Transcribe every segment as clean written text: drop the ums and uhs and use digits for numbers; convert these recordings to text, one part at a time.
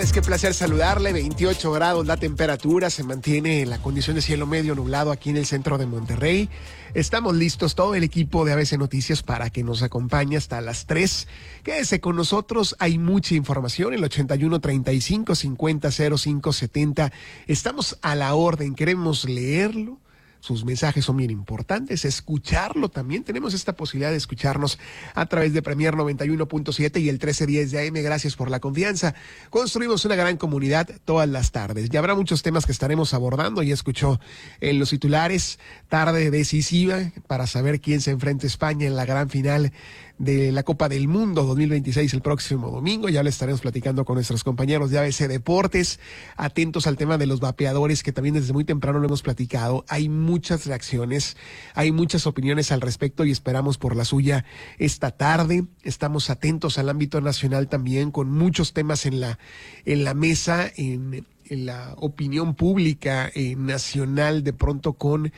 Es que placer saludarle, 28 grados la temperatura, se mantiene la condición de cielo medio nublado aquí en el centro de Monterrey. Estamos listos, todo el equipo de ABC Noticias, para que nos acompañe hasta las 3. Quédese con nosotros, hay mucha información, el 81 35 50 05 70. Estamos a la orden, queremos leerlo. Sus mensajes son bien importantes, escucharlo también. Tenemos esta posibilidad de escucharnos a través de Premier 91.7 y el 1310 de AM. Gracias por la confianza. Construimos una gran comunidad todas las tardes. Ya habrá muchos temas que estaremos abordando. Ya escuchó en los titulares, tarde decisiva para saber quién se enfrenta a España en la gran final de la Copa del Mundo 2026 el próximo domingo. Ya le estaremos platicando con nuestros compañeros de ABC Deportes. Atentos al tema de los vapeadores, que también desde muy temprano lo hemos platicado. Hay muchas reacciones, hay muchas opiniones al respecto y esperamos por la suya esta tarde. Estamos atentos al ámbito nacional también, con muchos temas en la mesa, en la opinión pública nacional, de pronto con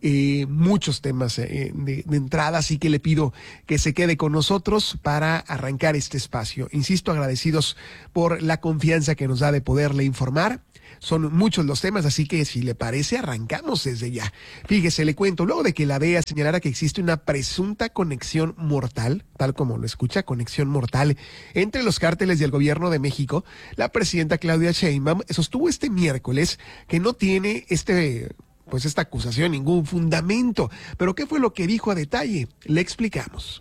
muchos temas de entrada, así que le pido que se quede con nosotros para arrancar este espacio. Insisto, agradecidos por la confianza que nos da de poderle informar. Son muchos los temas, así que si le parece, arrancamos desde ya. Fíjese, le cuento, luego de que la DEA señalara que existe una presunta conexión mortal, tal como lo escucha, conexión mortal, entre los cárteles y el gobierno de México, la presidenta Claudia Sheinbaum sostuvo este miércoles que no tiene esta acusación ningún fundamento. Pero ¿qué fue lo que dijo a detalle? Le explicamos.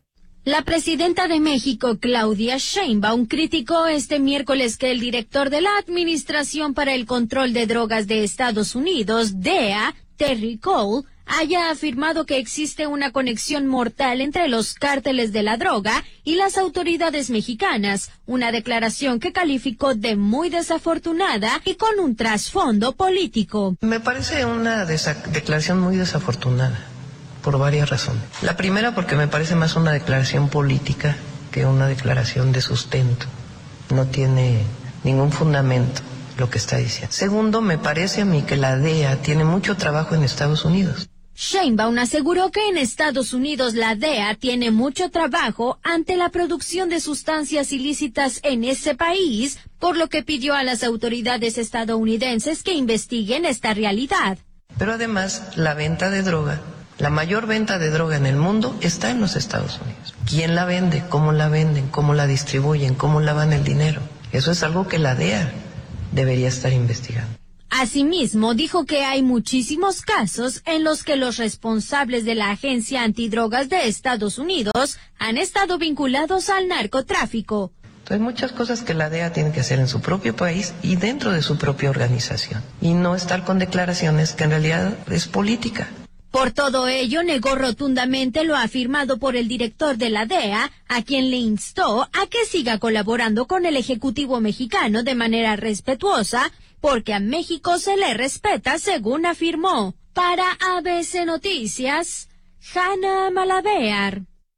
La presidenta de México, Claudia Sheinbaum, criticó este miércoles que el director de la Administración para el Control de Drogas de Estados Unidos, DEA, Terry Cole, haya afirmado que existe una conexión mortal entre los cárteles de la droga y las autoridades mexicanas, una declaración que calificó de muy desafortunada y con un trasfondo político. Me parece una declaración muy desafortunada, por varias razones. La primera, porque me parece más una declaración política que una declaración de sustento. No tiene ningún fundamento lo que está diciendo. Segundo, me parece a mí que la DEA tiene mucho trabajo en Estados Unidos. Sheinbaum aseguró que en Estados Unidos la DEA tiene mucho trabajo ante la producción de sustancias ilícitas en ese país, por lo que pidió a las autoridades estadounidenses que investiguen esta realidad. Pero además, la venta de droga, la mayor venta de droga en el mundo está en los Estados Unidos. ¿Quién la vende? ¿Cómo la venden? ¿Cómo la distribuyen? ¿Cómo lavan el dinero? Eso es algo que la DEA debería estar investigando. Asimismo, dijo que hay muchísimos casos en los que los responsables de la Agencia Antidrogas de Estados Unidos han estado vinculados al narcotráfico. Hay muchas cosas que la DEA tiene que hacer en su propio país y dentro de su propia organización. Y no estar con declaraciones que en realidad es política. Por todo ello, negó rotundamente lo afirmado por el director de la DEA, a quien le instó a que siga colaborando con el Ejecutivo mexicano de manera respetuosa, porque a México se le respeta, según afirmó. Para ABC Noticias, Hanna Malavéar.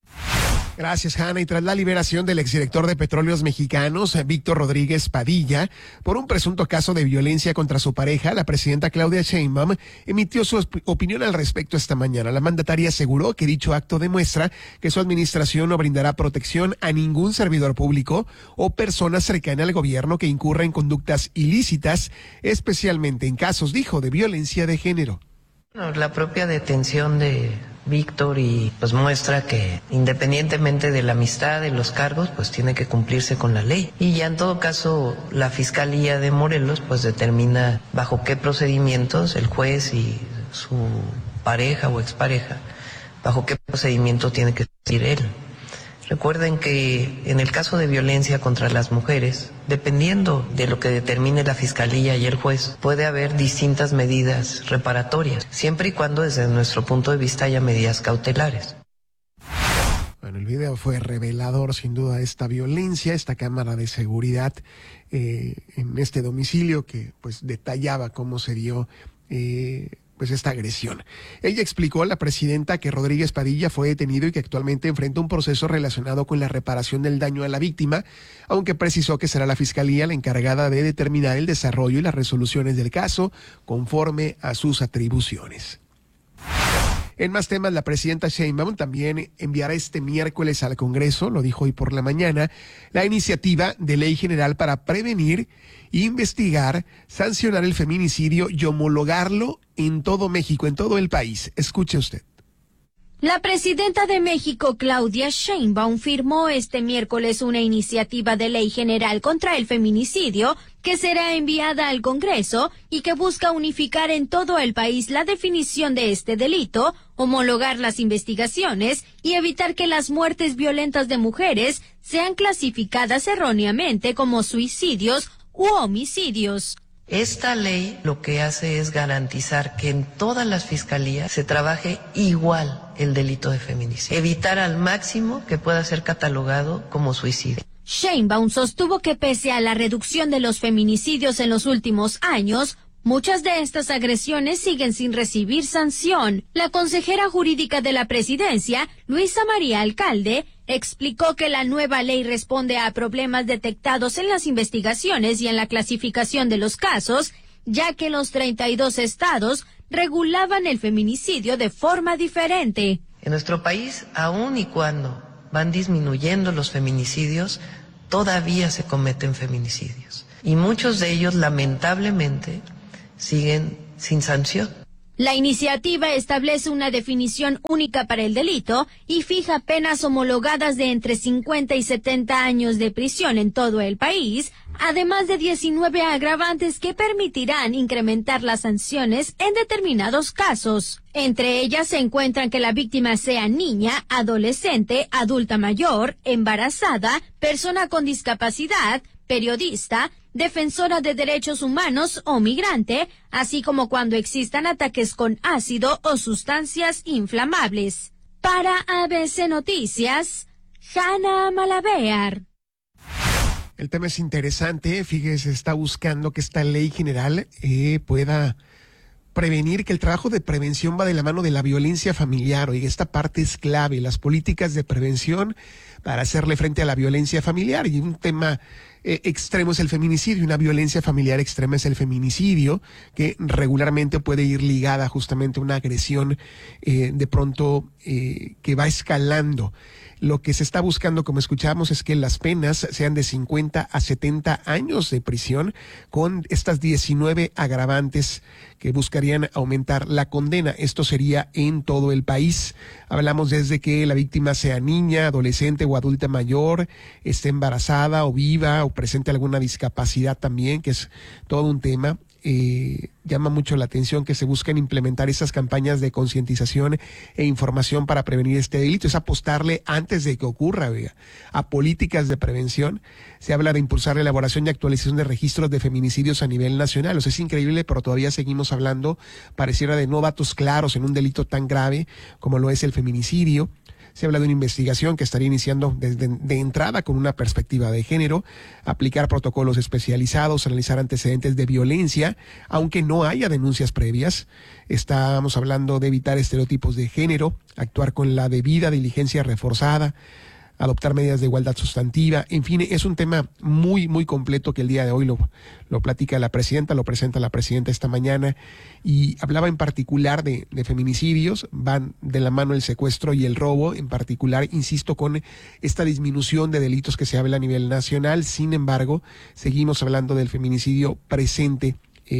Gracias, Hanna. Y tras la liberación del exdirector de Petróleos Mexicanos, Víctor Rodríguez Padilla, por un presunto caso de violencia contra su pareja, la presidenta Claudia Sheinbaum emitió su opinión al respecto esta mañana. La mandataria aseguró que dicho acto demuestra que su administración no brindará protección a ningún servidor público o persona cercana al gobierno que incurra en conductas ilícitas, especialmente en casos, dijo, de violencia de género. La propia detención de Víctor y pues muestra que independientemente de la amistad, de los cargos, pues tiene que cumplirse con la ley. Y ya en todo caso la Fiscalía de Morelos pues determina bajo qué procedimientos el juez y su pareja o expareja, bajo qué procedimiento tiene que seguir él. Recuerden que en el caso de violencia contra las mujeres, dependiendo de lo que determine la Fiscalía y el juez, puede haber distintas medidas reparatorias, siempre y cuando desde nuestro punto de vista haya medidas cautelares. Bueno, el video fue revelador, sin duda, esta violencia, esta cámara de seguridad en este domicilio que pues detallaba cómo se dio esta agresión. Ella explicó a la presidenta que Rodríguez Padilla fue detenido y que actualmente enfrenta un proceso relacionado con la reparación del daño a la víctima, aunque precisó que será la Fiscalía la encargada de determinar el desarrollo y las resoluciones del caso conforme a sus atribuciones. En más temas, la presidenta Sheinbaum también enviará este miércoles al Congreso, lo dijo hoy por la mañana, la iniciativa de ley general para prevenir, investigar, sancionar el feminicidio y homologarlo en todo México, en todo el país. Escuche usted. La presidenta de México, Claudia Sheinbaum, firmó este miércoles una iniciativa de ley general contra el feminicidio que será enviada al Congreso y que busca unificar en todo el país la definición de este delito, homologar las investigaciones y evitar que las muertes violentas de mujeres sean clasificadas erróneamente como suicidios u homicidios. Esta ley lo que hace es garantizar que en todas las fiscalías se trabaje igual el delito de feminicidio, evitar al máximo que pueda ser catalogado como suicidio. Sheinbaum sostuvo que pese a la reducción de los feminicidios en los últimos años, muchas de estas agresiones siguen sin recibir sanción. La consejera jurídica de la presidencia, Luisa María Alcalde, explicó que la nueva ley responde a problemas detectados en las investigaciones y en la clasificación de los casos, ya que los 32 estados regulaban el feminicidio de forma diferente. En nuestro país, aun y cuando van disminuyendo los feminicidios, todavía se cometen feminicidios. Y muchos de ellos, lamentablemente, siguen sin sanción. La iniciativa establece una definición única para el delito y fija penas homologadas de entre 50 y 70 años de prisión en todo el país, además de 19 agravantes que permitirán incrementar las sanciones en determinados casos. Entre ellas se encuentran que la víctima sea niña, adolescente, adulta mayor, embarazada, persona con discapacidad, periodista, defensora de derechos humanos o migrante, así como cuando existan ataques con ácido o sustancias inflamables. Para ABC Noticias, Hanna Malabear. El tema es interesante, fíjese, está buscando que esta ley general pueda prevenir, que el trabajo de prevención va de la mano de la violencia familiar. Oiga, esta parte es clave, las políticas de prevención para hacerle frente a la violencia familiar. Y un tema extremo es el feminicidio, una violencia familiar extrema es el feminicidio, que regularmente puede ir ligada justamente a una agresión de pronto que va escalando. Lo que se está buscando, como escuchamos, es que las penas sean de 50 a 70 años de prisión, con estas 19 agravantes que buscarían aumentar la condena. Esto sería en todo el país. Hablamos desde que la víctima sea niña, adolescente o adulta mayor, esté embarazada o viva o presente alguna discapacidad también, que es todo un tema. Llama mucho la atención que se buscan implementar esas campañas de concientización e información para prevenir este delito. Es apostarle antes de que ocurra, a políticas de prevención. Se habla de impulsar la elaboración y actualización de registros de feminicidios a nivel nacional. O sea, es increíble, pero todavía seguimos hablando, pareciera, de no datos claros en un delito tan grave como lo es el feminicidio. Se habla de una investigación que estaría iniciando de entrada con una perspectiva de género, aplicar protocolos especializados, analizar antecedentes de violencia, aunque no haya denuncias previas. Estamos hablando de evitar estereotipos de género, actuar con la debida diligencia reforzada, adoptar medidas de igualdad sustantiva. En fin, es un tema muy, muy completo que el día de hoy lo platica la presidenta, lo presenta la presidenta esta mañana, y hablaba en particular de feminicidios. Van de la mano el secuestro y el robo, en particular, insisto, con esta disminución de delitos que se habla a nivel nacional. Sin embargo, seguimos hablando del feminicidio presente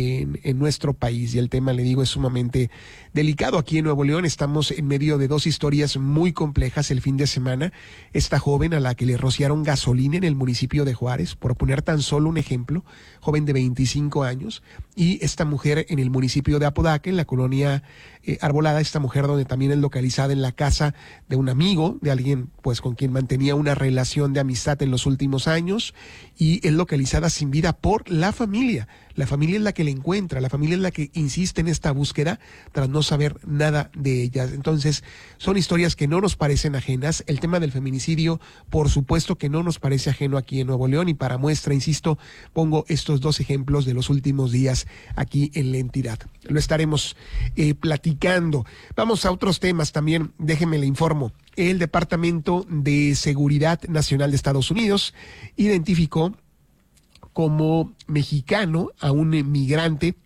en nuestro país, y el tema, le digo, es sumamente delicado. Aquí en Nuevo León estamos en medio de dos historias muy complejas. El fin de semana, esta joven a la que le rociaron gasolina en el municipio de Juárez, por poner tan solo un ejemplo, joven de 25 años, y esta mujer en el municipio de Apodaca, en la colonia Arbolada, esta mujer donde también es localizada en la casa de un amigo, de alguien pues con quien mantenía una relación de amistad en los últimos años, y es localizada sin vida por la familia. La familia es la que le encuentra, la familia es la que insiste en esta búsqueda tras no saber nada de ellas. Entonces, son historias que no nos parecen ajenas. El tema del feminicidio, por supuesto que no nos parece ajeno aquí en Nuevo León, y para muestra, insisto, pongo estos dos ejemplos de los últimos días aquí en la entidad. Lo estaremos platicando. Vamos a otros temas también, déjeme le informo. El Departamento de Seguridad Nacional de Estados Unidos identificó como mexicano a un migrante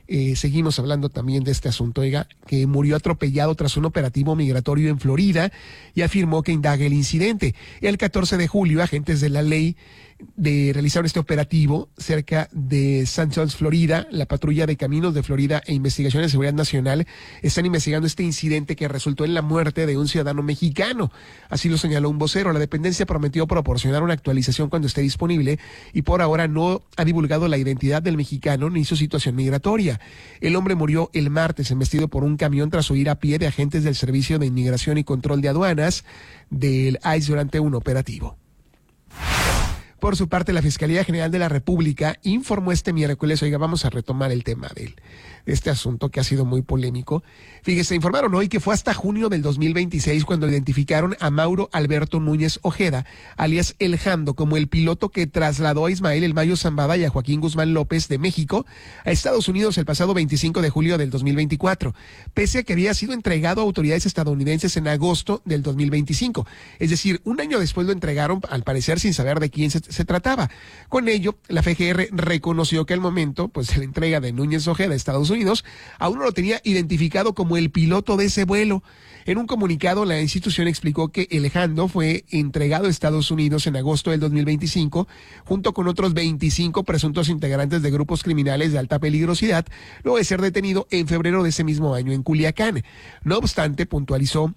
Seguimos hablando también de este asunto, oiga, que murió atropellado tras un operativo migratorio en Florida y afirmó que indaga el incidente. El 14 de julio, agentes de la ley realizaron este operativo cerca de St. John's, Florida. La patrulla de caminos de Florida e investigación de seguridad nacional están investigando este incidente que resultó en la muerte de un ciudadano mexicano. Así lo señaló un vocero. La dependencia prometió proporcionar una actualización cuando esté disponible y por ahora no ha divulgado la identidad del mexicano ni su situación migratoria. El hombre murió el martes embestido por un camión tras huir a pie de agentes del Servicio de Inmigración y Control de Aduanas del ICE durante un operativo. Por su parte, la Fiscalía General de la República informó este miércoles, oiga, vamos a retomar el tema de este asunto que ha sido muy polémico. Fíjese, informaron hoy que fue hasta junio del 2026 cuando identificaron a Mauro Alberto Núñez Ojeda, alias El Jando, como el piloto que trasladó a Ismael El Mayo Zambada y a Joaquín Guzmán López de México a Estados Unidos el pasado 25 de julio del 2024, pese a que había sido entregado a autoridades estadounidenses en agosto del 2025. Es decir, un año después lo entregaron, al parecer sin saber de quién se trataba. Con ello, la FGR reconoció que al momento, pues, de la entrega de Núñez Ojeda a Estados Unidos, aún no lo tenía identificado como el piloto de ese vuelo. En un comunicado, la institución explicó que El Jando fue entregado a Estados Unidos en agosto del 2025, junto con otros 25 presuntos integrantes de grupos criminales de alta peligrosidad, luego de ser detenido en febrero de ese mismo año en Culiacán. No obstante, puntualizó